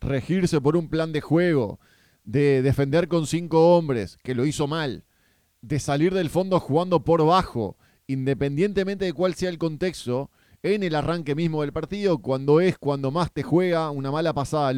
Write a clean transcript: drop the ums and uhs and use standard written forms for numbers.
regirse por un plan de juego, de defender con 5 hombres, que lo hizo mal, de salir del fondo jugando por bajo, independientemente de cuál sea el contexto, en el arranque mismo del partido, cuando más te juega una mala pasada